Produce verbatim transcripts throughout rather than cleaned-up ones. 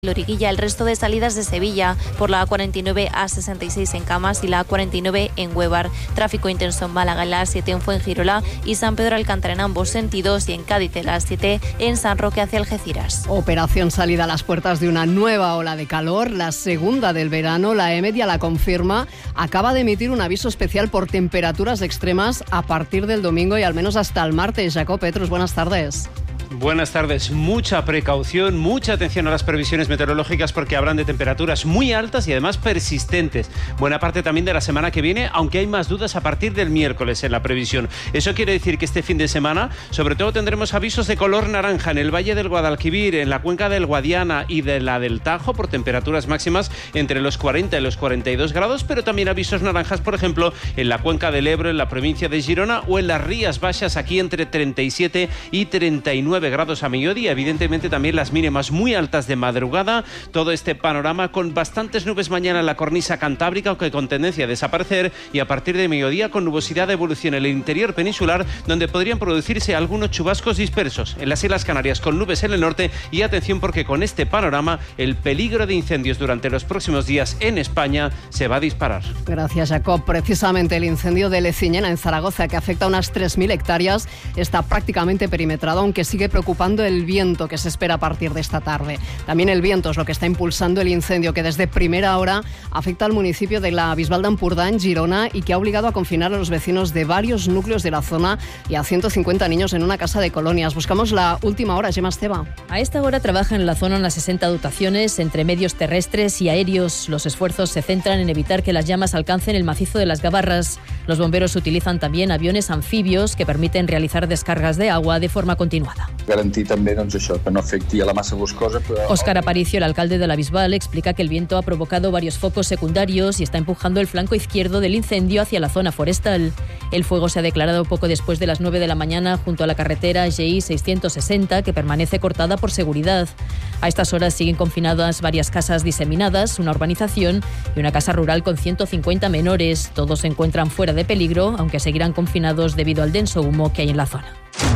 Loriguilla. El resto de salidas de Sevilla por la A cuarenta y nueve, A sesenta y seis en Camas y la A cuarenta y nueve en Huevar. Tráfico intenso en Málaga en la A siete en Fuengirola y San Pedro Alcántara en ambos sentidos, y en Cádiz en la A siete en San Roque hacia Algeciras. Operación salida a las puertas de una nueva ola de calor, la segunda del verano. La EMET ya la confirma. Acaba de emitir un aviso especial por temperaturas extremas a partir del domingo y al menos hasta el martes. Jacob Petrus, buenas tardes. Buenas tardes. Mucha precaución, mucha atención a las previsiones meteorológicas porque habrán de temperaturas muy altas y además persistentes. Buena parte también de la semana que viene, aunque hay más dudas a partir del miércoles en la previsión. Eso quiere decir que este fin de semana, sobre todo, tendremos avisos de color naranja en el Valle del Guadalquivir, en la cuenca del Guadiana y de la del Tajo, por temperaturas máximas entre los cuarenta y los cuarenta y dos grados, pero también avisos naranjas, por ejemplo, en la cuenca del Ebro, en la provincia de Girona o en las Rías Baixas, aquí entre treinta y siete y treinta y nueve grados a mediodía. Evidentemente también las mínimas muy altas de madrugada. Todo este panorama con bastantes nubes mañana en la cornisa cantábrica, aunque con tendencia a desaparecer, y a partir de mediodía con nubosidad de evolución en el interior peninsular, donde podrían producirse algunos chubascos dispersos. En las Islas Canarias con nubes en el norte, y atención porque con este panorama el peligro de incendios durante los próximos días en España se va a disparar. Gracias, Jacob. Precisamente el incendio de Leciñena en Zaragoza, que afecta a unas tres mil hectáreas, está prácticamente perimetrado, aunque sigue preocupando el viento que se espera a partir de esta tarde. También el viento es lo que está impulsando el incendio, que desde primera hora afecta al municipio de la Bisbal d'Empordà, en Girona, y que ha obligado a confinar a los vecinos de varios núcleos de la zona y a ciento cincuenta niños en una casa de colonias. Buscamos la última hora. Gemma Esteba. A esta hora trabajan en la zona unas sesenta dotaciones entre medios terrestres y aéreos. Los esfuerzos se centran en evitar que las llamas alcancen el macizo de las Gavarras. Los bomberos utilizan también aviones anfibios que permiten realizar descargas de agua de forma continuada. Garantir també doncs, això, que no afecti a la massa boscosa. Però... Óscar Aparicio, el alcalde de la Bisbal, explica que el viento ha provocado varios focos secundarios y está empujando el flanco izquierdo del incendio hacia la zona forestal. El fuego se ha declarado poco después de las nueve de la mañana junto a la carretera G I seiscientos sesenta, que permanece cortada por seguridad. A estas horas siguen confinadas varias casas diseminadas, una urbanización y una casa rural con ciento cincuenta menores. Todos se encuentran fuera de peligro, aunque seguirán confinados debido al denso humo que hay en la zona.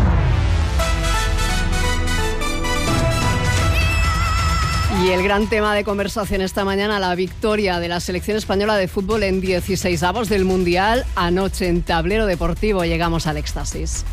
Y el gran tema de conversación esta mañana, la victoria de la selección española de fútbol en dieciseisavos del Mundial. Anoche en Tablero Deportivo llegamos al éxtasis.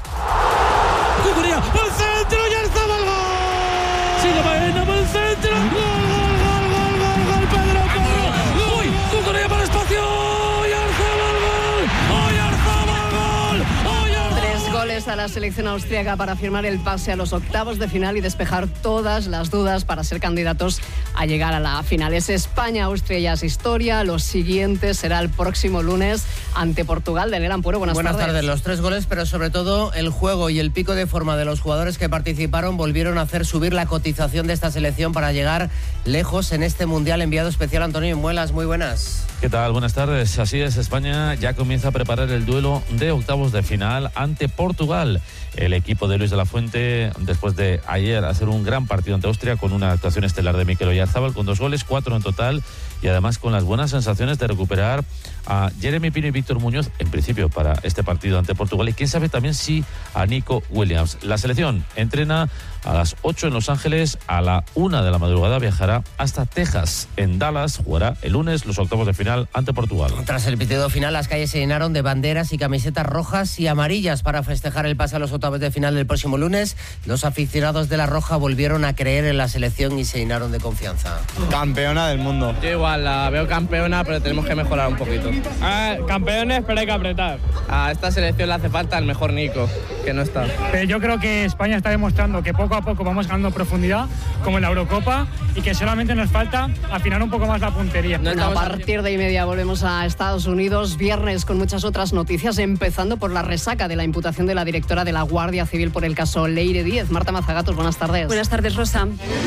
¡Cucuría! ¡Por el centro! ¡Ya estaba el gol! ¡Sigue Baena por el centro! ¡Gol, gol, gol, gol, gol, gol! ¡Pedro Porro! ¡Uy! ¡Cucuría para el espacio! ¡Y Arzabal gol! ¡Hoy Arzabal gol! ¡Hoy Arzabal! Tres goles a la selección austríaca para firmar el pase a los octavos de final y despejar todas las dudas para ser candidatos a llegar a la final. Es España, Austria ya es historia. Lo siguiente será el próximo lunes ante Portugal. Daniel Ampuero, buenas, buenas tardes. tardes. Los tres goles, pero sobre todo el juego y el pico de forma de los jugadores que participaron volvieron a hacer subir la cotización de esta selección para llegar lejos en este Mundial. Enviado especial Antonio Muelas, muy buenas. ¿Qué tal? Buenas tardes. Así es, España ya comienza a preparar el duelo de octavos de final ante Portugal. El equipo de Luis de la Fuente, después de ayer hacer un gran partido ante Austria con una actuación estelar de Mikel Oyarzabal, con dos goles, cuatro en total, y además con las buenas sensaciones de recuperar a Jeremy Pino y Víctor Muñoz, en principio para este partido ante Portugal, y quién sabe también si a Nico Williams. La selección entrena a las ocho en Los Ángeles, a la una de la madrugada viajará hasta Texas. En Dallas jugará el lunes los octavos de final ante Portugal. Tras el pitido final, las calles se llenaron de banderas y camisetas rojas y amarillas para festejar el pase a los octavos de final del próximo lunes. Los aficionados de la Roja volvieron a creer en la selección y se llenaron de confianza. Campeona del mundo. Yo igual la veo campeona, pero tenemos que mejorar un poquito. Ah, campeones, pero hay que apretar. A esta selección le hace falta el mejor Nico, que no está. Pero yo creo que España está demostrando que poco a poco vamos ganando profundidad, como en la Eurocopa, y que solamente nos falta afinar un poco más la puntería. No bueno, a partir de y media volvemos a Estados Unidos, viernes con muchas otras noticias, empezando por la resaca de la imputación de la directora de la Guardia Civil por el caso Leire Díez. Marta Mazagatos, buenas tardes. Buenas tardes, Rosa.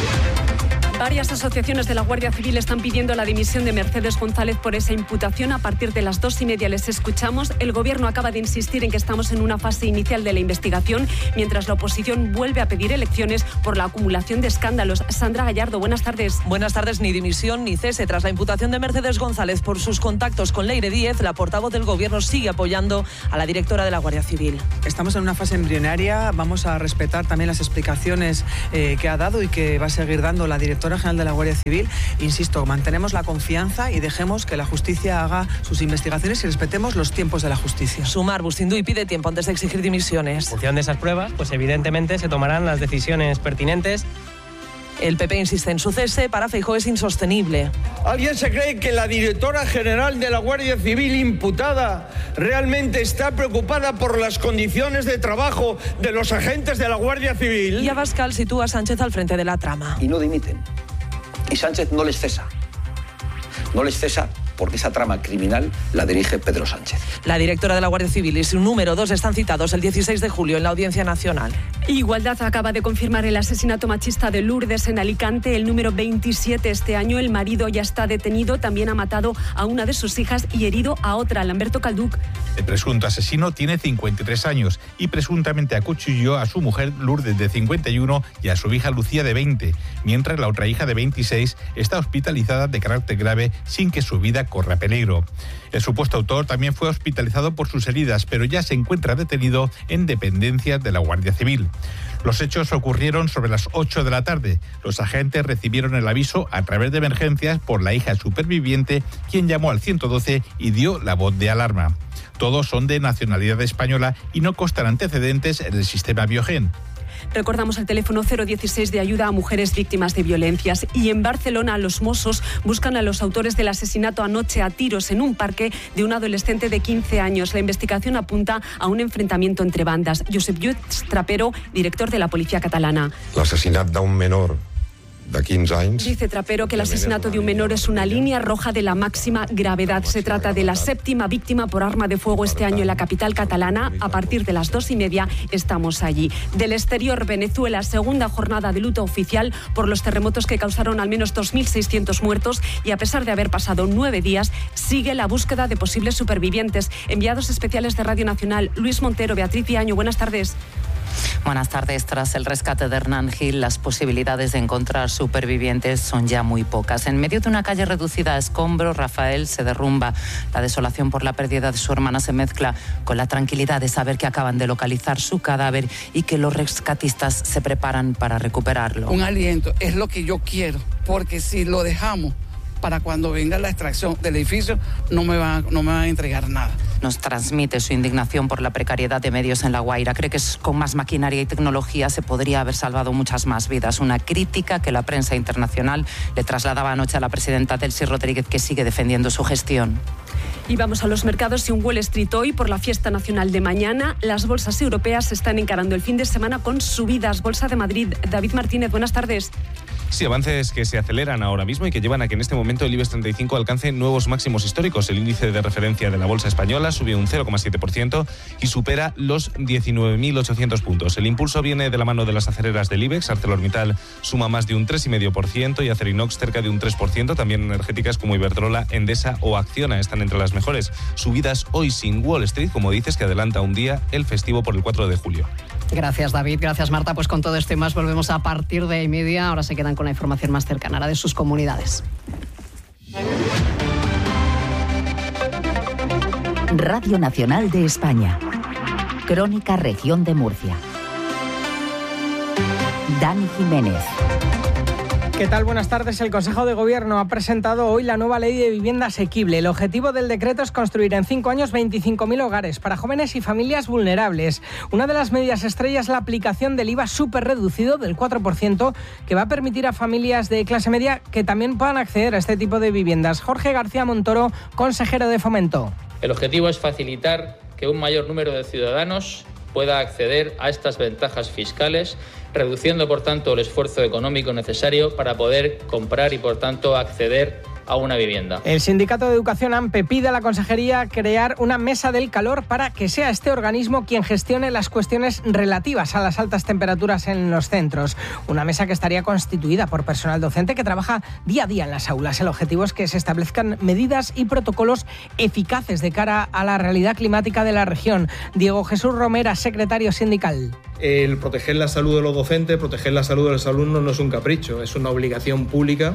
Varias asociaciones de la Guardia Civil están pidiendo la dimisión de Mercedes González por esa imputación. A partir de las dos y media les escuchamos. El Gobierno acaba de insistir en que estamos en una fase inicial de la investigación, mientras la oposición vuelve a pedir elecciones por la acumulación de escándalos. Sandra Gallardo, buenas tardes. Buenas tardes. Ni dimisión ni cese. Tras la imputación de Mercedes González por sus contactos con Leire Díez, la portavoz del Gobierno sigue apoyando a la directora de la Guardia Civil. Estamos en una fase embrionaria. Vamos a respetar también las explicaciones eh, que ha dado y que va a seguir dando la directora directora general de la Guardia Civil. Insisto, mantenemos la confianza y dejemos que la justicia haga sus investigaciones y respetemos los tiempos de la justicia. Sumar, Bustinduy pide tiempo antes de exigir dimisiones. En función de esas pruebas, pues evidentemente se tomarán las decisiones pertinentes. El P P insiste en su cese, para Feijóo es insostenible. ¿Alguien se cree que la directora general de la Guardia Civil imputada realmente está preocupada por las condiciones de trabajo de los agentes de la Guardia Civil? Y Abascal sitúa a Sánchez al frente de la trama. Y no dimiten. Y Sánchez no les cesa. No les cesa porque esa trama criminal la dirige Pedro Sánchez. La directora de la Guardia Civil y su número dos están citados el dieciséis de julio en la Audiencia Nacional. Igualdad acaba de confirmar el asesinato machista de Lourdes en Alicante, el número veintisiete este año. El marido ya está detenido, también ha matado a una de sus hijas y herido a otra, Lamberto Calduc. El presunto asesino tiene cincuenta y tres años y presuntamente acuchilló a su mujer Lourdes de cincuenta y uno y a su hija Lucía de veinte, mientras la otra hija de veintiséis está hospitalizada de carácter grave sin que su vida corra peligro. El supuesto autor también fue hospitalizado por sus heridas, pero ya se encuentra detenido en dependencias de la Guardia Civil. Los hechos ocurrieron sobre las ocho de la tarde. Los agentes recibieron el aviso a través de emergencias por la hija superviviente, quien llamó al ciento doce y dio la voz de alarma. Todos son de nacionalidad española y no constan antecedentes en el sistema Biogen. Recordamos el teléfono cero dieciséis de ayuda a mujeres víctimas de violencias. Y en Barcelona los Mossos buscan a los autores del asesinato anoche a tiros en un parque de un adolescente de quince años. La investigación apunta a un enfrentamiento entre bandas. Josep Lluís Trapero, director de la Policía Catalana. L'assassinat d'un menor de quinze anys. Dice Trapero que el asesinato de un menor es una línea roja de la máxima gravedad. Se trata de la séptima víctima por arma de fuego este año en la capital catalana. A partir de las dos y media estamos allí. Del exterior, Venezuela, segunda jornada de luto oficial por los terremotos que causaron al menos dos mil seiscientos muertos, y a pesar de haber pasado nueve días, sigue la búsqueda de posibles supervivientes. Enviados especiales de Radio Nacional, Luis Montero, Beatriz Viaño, buenas tardes. Buenas tardes. Tras el rescate de Hernán Gil, las posibilidades de encontrar supervivientes son ya muy pocas. En medio de una calle reducida a escombros, Rafael se derrumba. La desolación por la pérdida de su hermana se mezcla con la tranquilidad de saber que acaban de localizar su cadáver y que los rescatistas se preparan para recuperarlo. Un aliento es lo que yo quiero, porque si lo dejamos para cuando venga la extracción del edificio, no me van, no me van a entregar nada. Nos transmite su indignación por la precariedad de medios en La Guaira. Cree que con más maquinaria y tecnología se podría haber salvado muchas más vidas. Una crítica que la prensa internacional le trasladaba anoche a la presidenta Delcy Rodríguez, que sigue defendiendo su gestión. Y vamos a los mercados y un Wall Street hoy por la fiesta nacional de mañana. Las bolsas europeas están encarando el fin de semana con subidas. Bolsa de Madrid, David Martínez, buenas tardes. Sí, avances que se aceleran ahora mismo y que llevan a que en este momento el IBEX treinta y cinco alcance nuevos máximos históricos. El índice de referencia de la bolsa española sube un cero coma siete por ciento y supera los diecinueve mil ochocientos puntos. El impulso viene de la mano de las aceleras del IBEX. ArcelorMittal suma más de un tres coma cinco por ciento y Acerinox cerca de un tres por ciento. También energéticas como Iberdrola, Endesa o Acciona están entre las mejores. Subidas hoy sin Wall Street, como dices, que adelanta un día el festivo por el cuatro de julio. Gracias, David. Gracias, Marta. Pues con todo esto y más volvemos a partir de y media. Ahora se quedan con la información más cercana, la de sus comunidades. Radio Nacional de España. Crónica Región de Murcia. Dani Jiménez. ¿Qué tal? Buenas tardes. El Consejo de Gobierno ha presentado hoy la nueva Ley de Vivienda Asequible. El objetivo del decreto es construir en cinco años veinticinco mil hogares para jóvenes y familias vulnerables. Una de las medidas estrella es la aplicación del I V A súper reducido del cuatro por ciento, que va a permitir a familias de clase media que también puedan acceder a este tipo de viviendas. Jorge García Montoro, consejero de Fomento. El objetivo es facilitar que un mayor número de ciudadanos pueda acceder a estas ventajas fiscales, reduciendo, por tanto, el esfuerzo económico necesario para poder comprar y, por tanto, acceder a una vivienda. El Sindicato de Educación AMPE pide a la Consejería crear una mesa del calor para que sea este organismo quien gestione las cuestiones relativas a las altas temperaturas en los centros. Una mesa que estaría constituida por personal docente que trabaja día a día en las aulas. El objetivo es que se establezcan medidas y protocolos eficaces de cara a la realidad climática de la región. Diego Jesús Romera, secretario sindical. El proteger la salud de los docentes, proteger la salud de los alumnos no es un capricho, es una obligación pública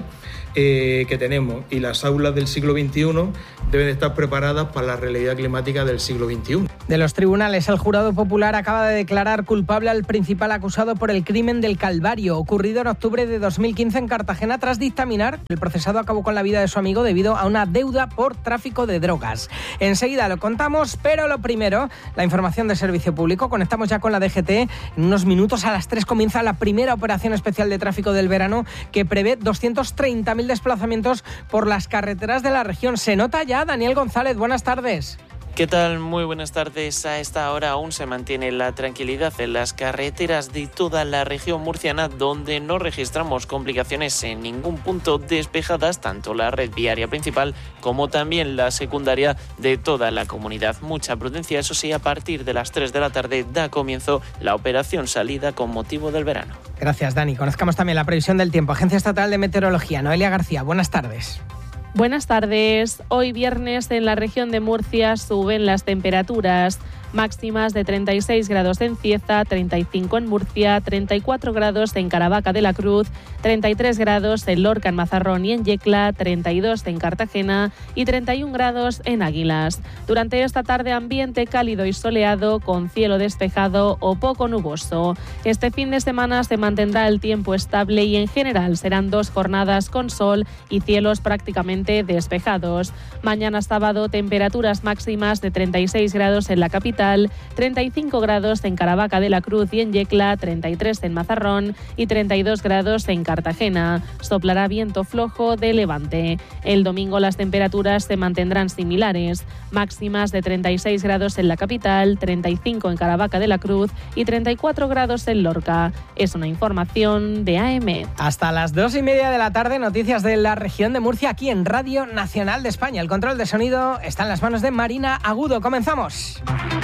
eh, que tenemos, y las aulas del siglo veintiuno deben estar preparadas para la realidad climática del siglo veintiuno. De los tribunales, el jurado popular acaba de declarar culpable al principal acusado por el crimen del Calvario, ocurrido en octubre de dos mil quince en Cartagena, tras dictaminar que el procesado acabó con la vida de su amigo debido a una deuda por tráfico de drogas. Enseguida lo contamos, pero lo primero, la información de servicio público. Conectamos ya con la D G T. En unos minutos, a las tres, comienza la primera operación especial de tráfico del verano que prevé doscientos treinta mil desplazamientos por las carreteras de la región. Se nota ya. Daniel González, buenas tardes. ¿Qué tal? Muy buenas tardes. A esta hora aún se mantiene la tranquilidad en las carreteras de toda la región murciana, donde no registramos complicaciones en ningún punto, despejadas tanto la red viaria principal como también la secundaria de toda la comunidad. Mucha prudencia, eso sí, a partir de las tres de la tarde da comienzo la operación salida con motivo del verano. Gracias, Dani. Conozcamos también la previsión del tiempo. Agencia Estatal de Meteorología. Noelia García, buenas tardes. Buenas tardes. Hoy viernes en la región de Murcia suben las temperaturas. Máximas de treinta y seis grados en Cieza, treinta y cinco en Murcia, treinta y cuatro grados en Caravaca de la Cruz, treinta y tres grados en Lorca, en Mazarrón y en Yecla, treinta y dos en Cartagena y treinta y un grados en Águilas. Durante esta tarde ambiente cálido y soleado con cielo despejado o poco nuboso. Este fin de semana se mantendrá el tiempo estable y en general serán dos jornadas con sol y cielos prácticamente despejados. Mañana sábado temperaturas máximas de treinta y seis grados en la capital, treinta y cinco grados en Caravaca de la Cruz y en Yecla, treinta y tres en Mazarrón y treinta y dos grados en Cartagena. Soplará viento flojo de levante. El domingo las temperaturas se mantendrán similares. Máximas de treinta y seis grados en la capital, treinta y cinco en Caravaca de la Cruz y treinta y cuatro grados en Lorca. Es una información de A M. Hasta las dos y media de la tarde, noticias de la región de Murcia aquí en Radio Nacional de España. El control de sonido está en las manos de Marina Agudo. Comenzamos.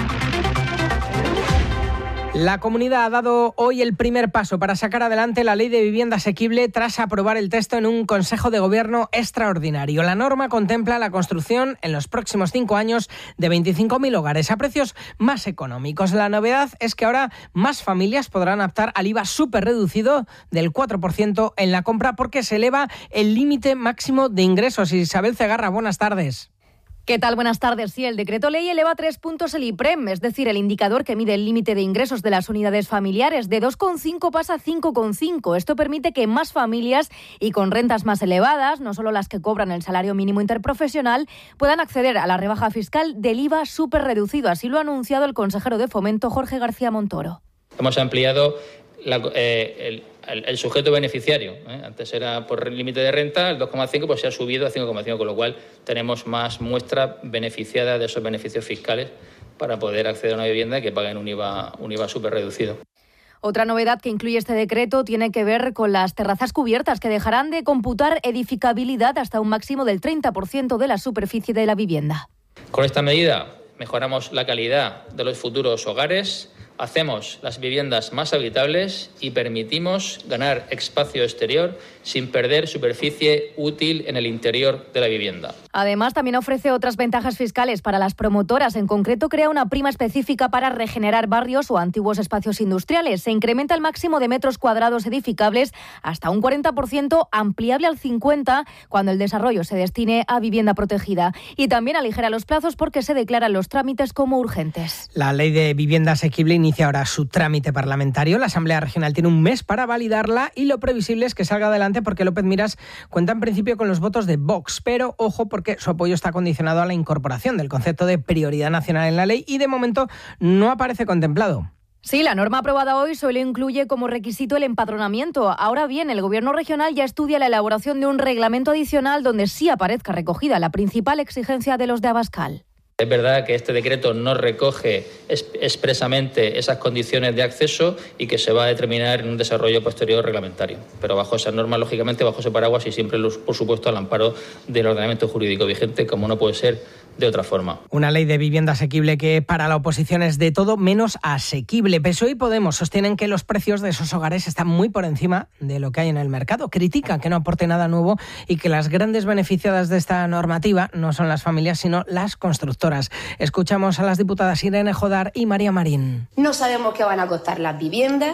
La comunidad ha dado hoy el primer paso para sacar adelante la ley de vivienda asequible tras aprobar el texto en un Consejo de Gobierno extraordinario. La norma contempla la construcción en los próximos cinco años de veinticinco mil hogares a precios más económicos. La novedad es que ahora más familias podrán optar al I V A súper reducido del cuatro por ciento en la compra porque se eleva el límite máximo de ingresos. Isabel Cegarra, buenas tardes. ¿Qué tal? Buenas tardes. Sí, el decreto ley eleva tres puntos el IPREM, es decir, el indicador que mide el límite de ingresos de las unidades familiares. De dos coma cinco pasa a cinco coma cinco. Esto permite que más familias y con rentas más elevadas, no solo las que cobran el salario mínimo interprofesional, puedan acceder a la rebaja fiscal del I V A súper reducido. Así lo ha anunciado el consejero de Fomento, Jorge García Montoro. Hemos ampliado la, eh, el... El, el sujeto beneficiario, ¿eh? Antes era por límite de renta, el dos coma cinco, pues se ha subido a cinco coma cinco, con lo cual tenemos más muestra beneficiada de esos beneficios fiscales para poder acceder a una vivienda que paguen un I V A, un I V A súper reducido. Otra novedad que incluye este decreto tiene que ver con las terrazas cubiertas, que dejarán de computar edificabilidad hasta un máximo del treinta por ciento de la superficie de la vivienda. Con esta medida mejoramos la calidad de los futuros hogares, hacemos las viviendas más habitables y permitimos ganar espacio exterior sin perder superficie útil en el interior de la vivienda. Además, también ofrece otras ventajas fiscales para las promotoras. En concreto, crea una prima específica para regenerar barrios o antiguos espacios industriales. Se incrementa el máximo de metros cuadrados edificables hasta un cuarenta por ciento, ampliable al cincuenta por ciento cuando el desarrollo se destine a vivienda protegida. Y también aligera los plazos porque se declaran los trámites como urgentes. La ley de vivienda asequible inicia ahora su trámite parlamentario. La Asamblea Regional tiene un mes para validarla y lo previsible es que salga adelante porque López Miras cuenta en principio con los votos de Vox, pero ojo porque su apoyo está condicionado a la incorporación del concepto de prioridad nacional en la ley y de momento no aparece contemplado. Sí, la norma aprobada hoy solo incluye como requisito el empadronamiento. Ahora bien, el Gobierno regional ya estudia la elaboración de un reglamento adicional donde sí aparezca recogida la principal exigencia de los de Abascal. Es verdad que este decreto no recoge expresamente esas condiciones de acceso y que se va a determinar en un desarrollo posterior reglamentario. Pero bajo esas normas, lógicamente, bajo ese paraguas y siempre, por supuesto, al amparo del ordenamiento jurídico vigente, como no puede ser de otra forma. Una ley de vivienda asequible que para la oposición es de todo menos asequible. P S O E y Podemos sostienen que los precios de esos hogares están muy por encima de lo que hay en el mercado. Critican que no aporte nada nuevo y que las grandes beneficiadas de esta normativa no son las familias, sino las constructoras. Escuchamos a las diputadas Irene Jodar y María Marín. No sabemos qué van a costar las viviendas,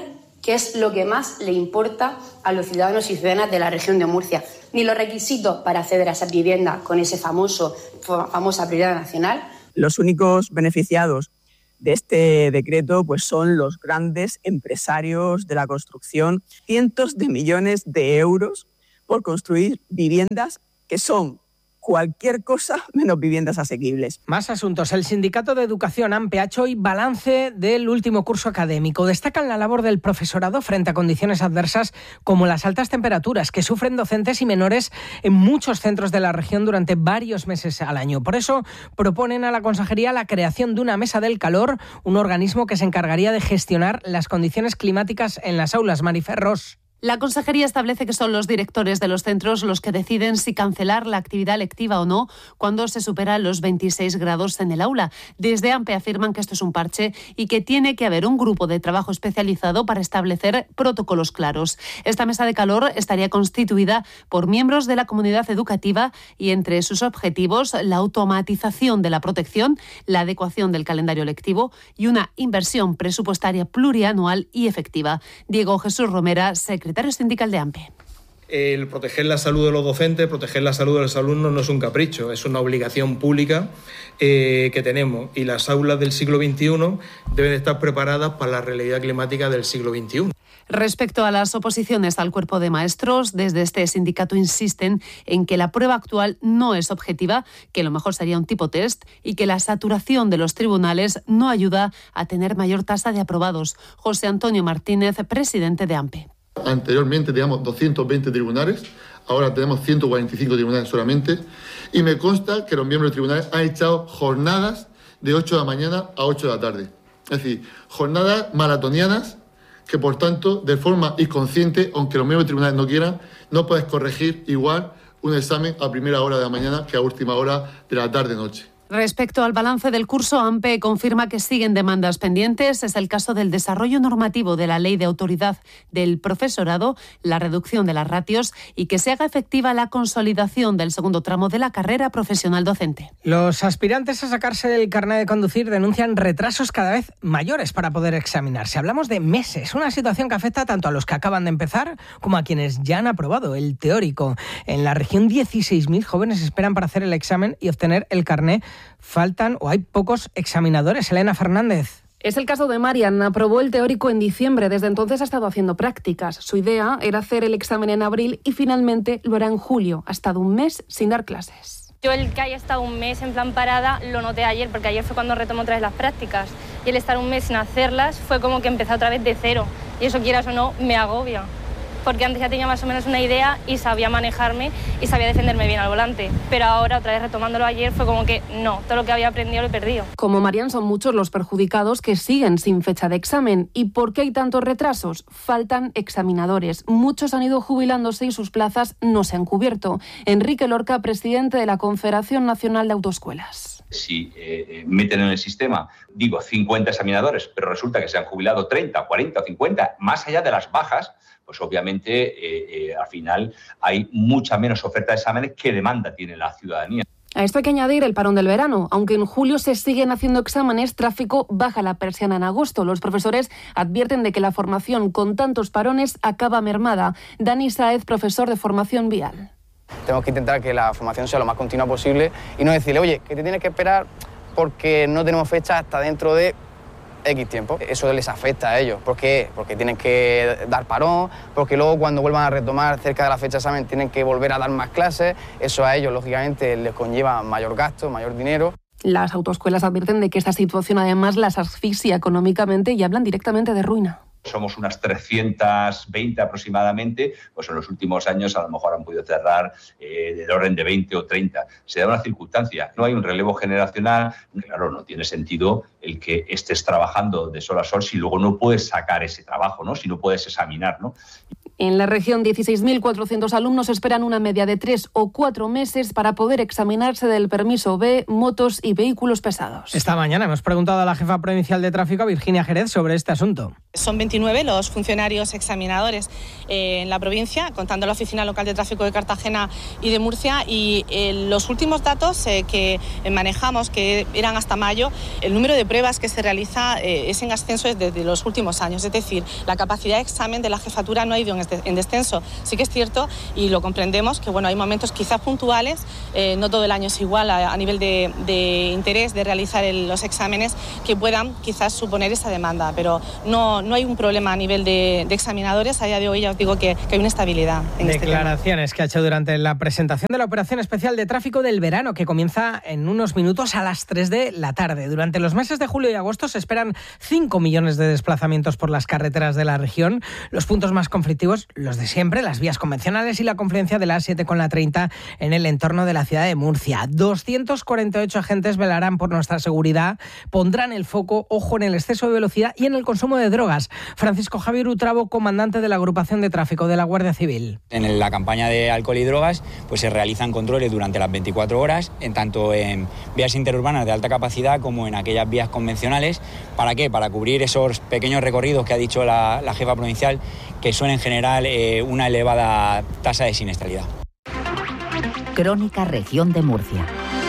que es lo que más le importa a los ciudadanos y ciudadanas de la región de Murcia, ni los requisitos para acceder a esa vivienda con ese famoso, famosa prioridad nacional. Los únicos beneficiados de este decreto pues son los grandes empresarios de la construcción, cientos de millones de euros por construir viviendas que son cualquier cosa menos viviendas asequibles. Más asuntos. El Sindicato de Educación AMPE ha hecho hoy balance del último curso académico. Destacan la labor del profesorado frente a condiciones adversas como las altas temperaturas que sufren docentes y menores en muchos centros de la región durante varios meses al año. Por eso proponen a la Consejería la creación de una mesa del calor, un organismo que se encargaría de gestionar las condiciones climáticas en las aulas. Mariferros. La Consejería establece que son los directores de los centros los que deciden si cancelar la actividad lectiva o no cuando se superan los veintiséis grados en el aula. Desde AMPE afirman que esto es un parche y que tiene que haber un grupo de trabajo especializado para establecer protocolos claros. Esta mesa de calor estaría constituida por miembros de la comunidad educativa y entre sus objetivos la automatización de la protección, la adecuación del calendario lectivo y una inversión presupuestaria plurianual y efectiva. Diego Jesús Romera, secretario secretario sindical de AMPE. El proteger la salud de los docentes, proteger la salud de los alumnos no es un capricho, es una obligación pública eh, que tenemos, y las aulas del siglo veintiuno deben estar preparadas para la realidad climática del siglo veintiuno. Respecto a las oposiciones al cuerpo de maestros, desde este sindicato insisten en que la prueba actual no es objetiva, que lo mejor sería un tipo test y que la saturación de los tribunales no ayuda a tener mayor tasa de aprobados. José Antonio Martínez, presidente de AMPE. Anteriormente teníamos doscientos veinte tribunales, ahora tenemos ciento cuarenta y cinco tribunales solamente, y me consta que los miembros de tribunales han echado jornadas de ocho de la mañana a ocho de la tarde. Es decir, jornadas maratonianas que, por tanto, de forma inconsciente, aunque los miembros de tribunales no quieran, no puedes corregir igual un examen a primera hora de la mañana que a última hora de la tarde-noche. Respecto al balance del curso, AMPE confirma que siguen demandas pendientes. Es el caso del desarrollo normativo de la Ley de Autoridad del Profesorado, la reducción de las ratios y que se haga efectiva la consolidación del segundo tramo de la carrera profesional docente. Los aspirantes a sacarse el carnet de conducir denuncian retrasos cada vez mayores para poder examinarse. Hablamos de meses, una situación que afecta tanto a los que acaban de empezar como a quienes ya han aprobado el teórico. En la región, dieciséis mil jóvenes esperan para hacer el examen y obtener el carnet. Faltan o hay pocos examinadores. Elena Fernández. Es el caso de Marian. Aprobó el teórico en diciembre. Desde entonces ha estado haciendo prácticas. Su idea era hacer el examen en abril y finalmente lo hará en julio. Ha estado un mes sin dar clases. Yo el que haya estado un mes en plan parada lo noté ayer, porque ayer fue cuando retomó otra vez las prácticas. Y el estar un mes sin hacerlas fue como que empezó otra vez de cero. Y eso, quieras o no, me agobia. Porque antes ya tenía más o menos una idea y sabía manejarme y sabía defenderme bien al volante. Pero ahora, otra vez retomándolo ayer, fue como que no, todo lo que había aprendido lo he perdido. Como Marian, son muchos los perjudicados que siguen sin fecha de examen. ¿Y por qué hay tantos retrasos? Faltan examinadores. Muchos han ido jubilándose y sus plazas no se han cubierto. Enrique Lorca, presidente de la Confederación Nacional de Autoescuelas. Si eh, meten en el sistema, digo, cincuenta examinadores, pero resulta que se han jubilado treinta, cuarenta o cincuenta, más allá de las bajas, pues obviamente eh, eh, al final hay mucha menos oferta de exámenes que demanda tiene la ciudadanía. A esto hay que añadir el parón del verano. Aunque en julio se siguen haciendo exámenes, tráfico baja la persiana en agosto. Los profesores advierten de que la formación con tantos parones acaba mermada. Dani Sáez, profesor de formación vial. Tenemos que intentar que la formación sea lo más continua posible y no decirle, oye, que te tienes que esperar porque no tenemos fecha hasta dentro de X tiempo. Eso les afecta a ellos. ¿Por qué? Porque tienen que dar parón, porque luego cuando vuelvan a retomar cerca de la fecha de examen tienen que volver a dar más clases. Eso a ellos, lógicamente, les conlleva mayor gasto, mayor dinero. Las autoescuelas advierten de que esta situación además las asfixia económicamente y hablan directamente de ruina. Somos unas trescientas veinte aproximadamente, pues en los últimos años a lo mejor han podido cerrar eh, del orden de veinte o treinta. Se da una circunstancia, no hay un relevo generacional, claro, no tiene sentido el que estés trabajando de sol a sol si luego no puedes sacar ese trabajo, ¿no? Si no puedes examinar, ¿no? En la región, dieciséis mil cuatrocientos alumnos esperan una media de tres o cuatro meses para poder examinarse del permiso B, motos y vehículos pesados. Esta mañana hemos preguntado a la jefa provincial de tráfico, Virginia Jerez, sobre este asunto. Son veintinueve los funcionarios examinadores eh, en la provincia, contando la Oficina Local de Tráfico de Cartagena y de Murcia, y eh, los últimos datos eh, que manejamos, que eran hasta mayo, el número de pruebas que se realiza eh, es en ascenso desde los últimos años, es decir, la capacidad de examen de la jefatura no ha ido en en descenso. Sí que es cierto, y lo comprendemos, que bueno, hay momentos quizás puntuales, eh, no todo el año es igual a, a nivel de, de interés de realizar el, los exámenes, que puedan quizás suponer esa demanda, pero no, no hay un problema a nivel de, de examinadores. A día de hoy ya os digo que, que hay una estabilidad en Declaraciones este que ha hecho durante la presentación de la Operación Especial de Tráfico del Verano, que comienza en unos minutos a las tres de la tarde. Durante los meses de julio y agosto se esperan cinco millones de desplazamientos por las carreteras de la región. Los puntos más conflictivos, los de siempre, las vías convencionales y la confluencia de la A siete con la treinta en el entorno de la ciudad de Murcia. doscientos cuarenta y ocho agentes velarán por nuestra seguridad, pondrán el foco, ojo, en el exceso de velocidad y en el consumo de drogas. Francisco Javier Utravo, comandante de la agrupación de tráfico de la Guardia Civil. En la campaña de alcohol y drogas pues se realizan controles durante las veinticuatro horas, en tanto en vías interurbanas de alta capacidad como en aquellas vías convencionales. ¿Para qué? Para cubrir esos pequeños recorridos que ha dicho la, la jefa provincial, que son en general eh, una elevada tasa de siniestralidad. Crónica Región de Murcia.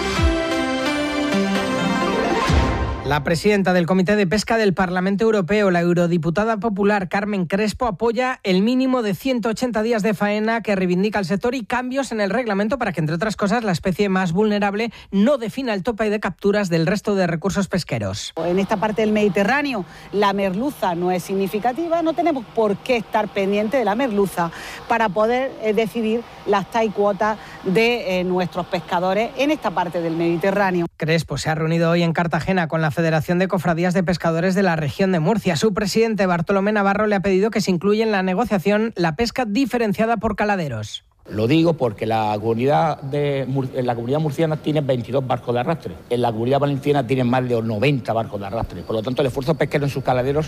La presidenta del Comité de Pesca del Parlamento Europeo, la eurodiputada popular Carmen Crespo, apoya el mínimo de ciento ochenta días de faena que reivindica el sector y cambios en el reglamento para que, entre otras cosas, la especie más vulnerable no defina el tope de capturas del resto de recursos pesqueros. En esta parte del Mediterráneo la merluza no es significativa, no tenemos por qué estar pendiente de la merluza para poder eh, decidir las TAI cuotas de eh, nuestros pescadores en esta parte del Mediterráneo. Crespo se ha reunido hoy en Cartagena con la Federación de Cofradías de Pescadores de la región de Murcia. Su presidente, Bartolomé Navarro, le ha pedido que se incluya en la negociación la pesca diferenciada por caladeros. Lo digo porque la comunidad, de, en la comunidad murciana tiene veintidós barcos de arrastre. En la comunidad valenciana tienen más de noventa barcos de arrastre. Por lo tanto, el esfuerzo pesquero en sus caladeros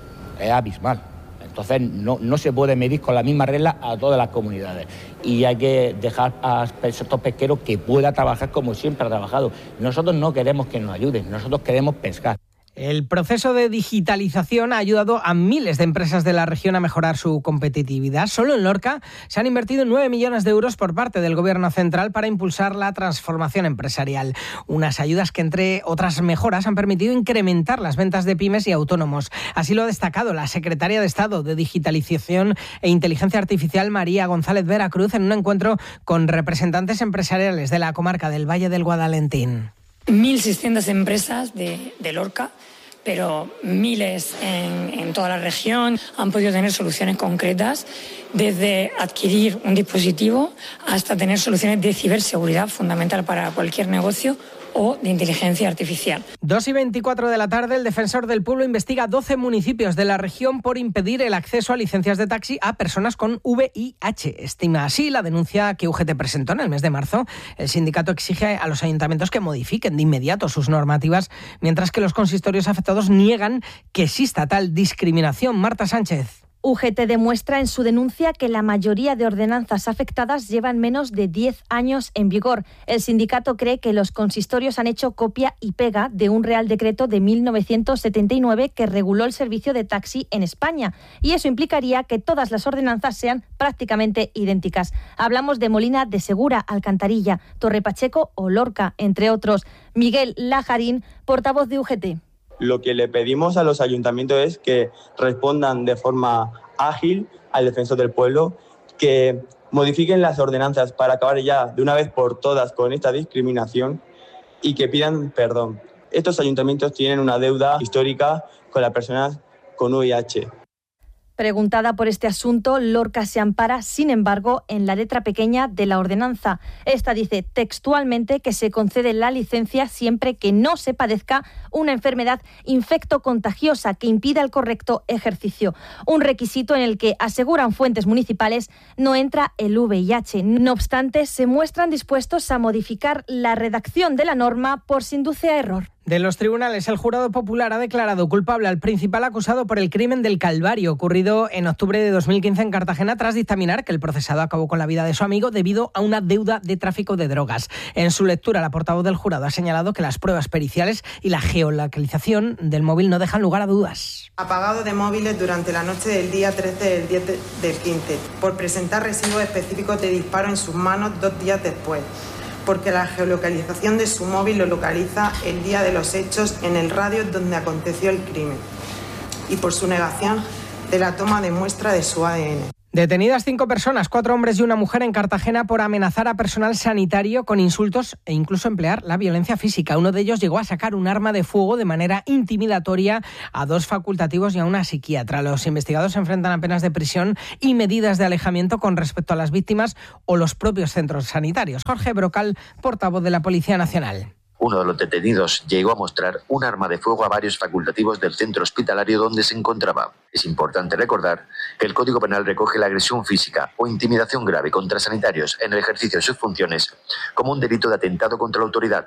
es abismal. Entonces, no, no se puede medir con la misma regla a todas las comunidades. Y hay que dejar a estos pesqueros que puedan trabajar como siempre ha trabajado. Nosotros no queremos que nos ayuden, nosotros queremos pescar. El proceso de digitalización ha ayudado a miles de empresas de la región a mejorar su competitividad. Solo en Lorca se han invertido nueve millones de euros por parte del Gobierno central para impulsar la transformación empresarial. Unas ayudas que, entre otras mejoras, han permitido incrementar las ventas de pymes y autónomos. Así lo ha destacado la secretaria de Estado de Digitalización e Inteligencia Artificial, María González Veracruz, en un encuentro con representantes empresariales de la comarca del Valle del Guadalentín. mil seiscientas empresas de, de Lorca, pero miles en, en toda la región han podido tener soluciones concretas, desde adquirir un dispositivo hasta tener soluciones de ciberseguridad, fundamental para cualquier negocio, o de inteligencia artificial. dos y veinticuatro de la tarde, el Defensor del Pueblo investiga doce municipios de la región por impedir el acceso a licencias de taxi a personas con V I H. Estima así la denuncia que U G T presentó en el mes de marzo. El sindicato exige a los ayuntamientos que modifiquen de inmediato sus normativas, mientras que los consistorios afectados niegan que exista tal discriminación. Marta Sánchez. U G T demuestra en su denuncia que la mayoría de ordenanzas afectadas llevan menos de diez años en vigor. El sindicato cree que los consistorios han hecho copia y pega de un Real Decreto de mil novecientos setenta y nueve que reguló el servicio de taxi en España, y eso implicaría que todas las ordenanzas sean prácticamente idénticas. Hablamos de Molina de Segura, Alcantarilla, Torre Pacheco o Lorca, entre otros. Miguel Lajarín, portavoz de U G T. Lo que le pedimos a los ayuntamientos es que respondan de forma ágil al Defensor del Pueblo, que modifiquen las ordenanzas para acabar ya de una vez por todas con esta discriminación y que pidan perdón. Estos ayuntamientos tienen una deuda histórica con las personas con V I H. Preguntada por este asunto, Lorca se ampara, sin embargo, en la letra pequeña de la ordenanza. Esta dice textualmente que se concede la licencia siempre que no se padezca una enfermedad infectocontagiosa que impida el correcto ejercicio. Un requisito en el que, aseguran fuentes municipales, no entra el V I H. No obstante, se muestran dispuestos a modificar la redacción de la norma por si induce a error. De los tribunales, el jurado popular ha declarado culpable al principal acusado por el crimen del Calvario, ocurrido en octubre de dos mil quince en Cartagena, tras dictaminar que el procesado acabó con la vida de su amigo debido a una deuda de tráfico de drogas. En su lectura, la portavoz del jurado ha señalado que las pruebas periciales y la geolocalización del móvil no dejan lugar a dudas. Apagado de móviles durante la noche del día trece del diez del quince, por presentar residuos específicos de disparo en sus manos dos días después, porque la geolocalización de su móvil lo localiza el día de los hechos en el radio donde aconteció el crimen, y por su negación de la toma de muestra de su A D N. Detenidas cinco personas, cuatro hombres y una mujer en Cartagena por amenazar a personal sanitario con insultos e incluso emplear la violencia física. Uno de ellos llegó a sacar un arma de fuego de manera intimidatoria a dos facultativos y a una psiquiatra. Los investigados se enfrentan a penas de prisión y medidas de alejamiento con respecto a las víctimas o los propios centros sanitarios. Jorge Brocal, portavoz de la Policía Nacional. Uno de los detenidos llegó a mostrar un arma de fuego a varios facultativos del centro hospitalario donde se encontraba. Es importante recordar que el Código Penal recoge la agresión física o intimidación grave contra sanitarios en el ejercicio de sus funciones como un delito de atentado contra la autoridad.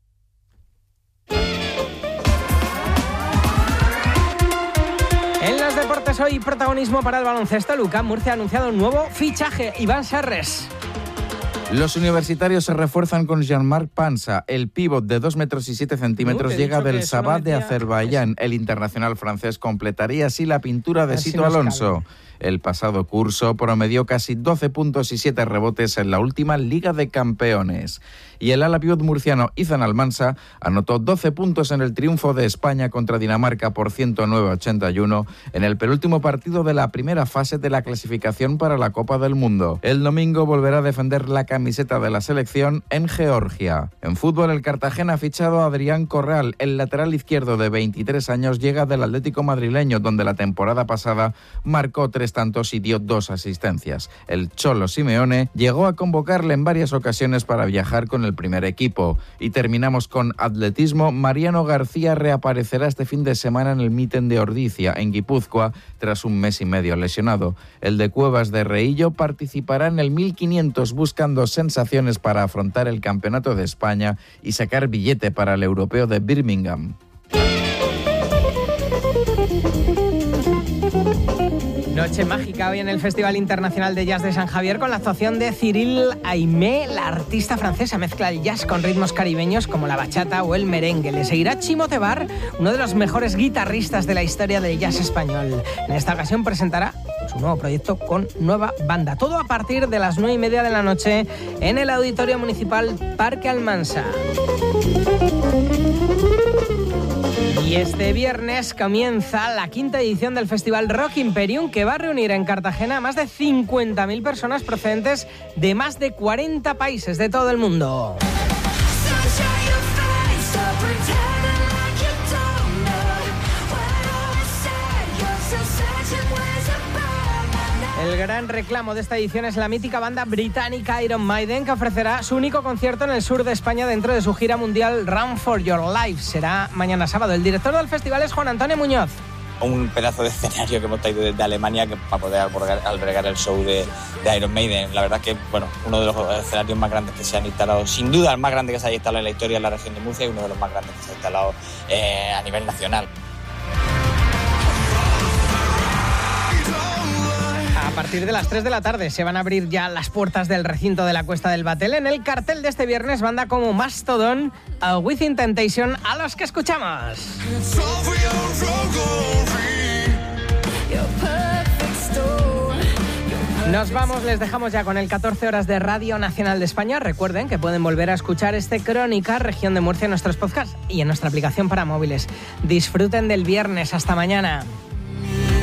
En los deportes hoy, protagonismo para el baloncesto. Lucas Murcia ha anunciado un nuevo fichaje, Iván Serres. Los universitarios se refuerzan con Jean-Marc Pansa. El pívot de dos metros y siete centímetros no, llega del Sabah de Azerbaiyán. El internacional francés completaría así la pintura de Sito Alonso. El pasado curso promedió casi doce puntos y siete rebotes en la última Liga de Campeones. Y el ala pívot murciano Izan Almansa anotó doce puntos en el triunfo de España contra Dinamarca por ciento nueve a ochenta y uno en el penúltimo partido de la primera fase de la clasificación para la Copa del Mundo. El domingo volverá a defender la camiseta de la selección en Georgia. En fútbol, el Cartagena ha fichado a Adrián Corral. El lateral izquierdo de veintitrés años llega del Atlético madrileño, donde la temporada pasada marcó tres tantos y dio dos asistencias. El Cholo Simeone llegó a convocarle en varias ocasiones para viajar con el primer equipo. Y terminamos con atletismo. Mariano García reaparecerá este fin de semana en el Míten de Ordizia, en Guipúzcoa, tras un mes y medio lesionado. El de Cuevas de Reillo participará en el mil quinientos buscando sensaciones para afrontar el Campeonato de España y sacar billete para el Europeo de Birmingham. Noche mágica hoy en el Festival Internacional de Jazz de San Javier con la actuación de Cyril Aimé. La artista francesa mezcla el jazz con ritmos caribeños como la bachata o el merengue. Le seguirá Chimo Tebar, uno de los mejores guitarristas de la historia del jazz español. En esta ocasión presentará su nuevo proyecto con nueva banda. Todo a partir de las nueve y media de la noche en el Auditorio Municipal Parque Almansa. Y este viernes comienza la quinta edición del Festival Rock Imperium, que va a reunir en Cartagena a más de cincuenta mil personas procedentes de más de cuarenta países de todo el mundo. El gran reclamo de esta edición es la mítica banda británica Iron Maiden, que ofrecerá su único concierto en el sur de España dentro de su gira mundial Run for Your Life. Será mañana sábado. El director del festival es Juan Antonio Muñoz. Un pedazo de escenario que hemos traído desde Alemania que, para poder albergar, albergar el show de, de Iron Maiden. La verdad que, bueno, uno de los escenarios más grandes que se han instalado, sin duda el más grande que se haya instalado en la historia en la región de Murcia y uno de los más grandes que se ha instalado eh, a nivel nacional. A partir de las tres de la tarde se van a abrir ya las puertas del recinto de la Cuesta del Batel. En el cartel de este viernes, banda como Mastodon, uh, Within Temptation, a los que escuchamos. Nos vamos, les dejamos ya con el catorce horas de Radio Nacional de España. Recuerden que pueden volver a escuchar este Crónica Región de Murcia en nuestros podcasts y en nuestra aplicación para móviles. Disfruten del viernes. Hasta mañana.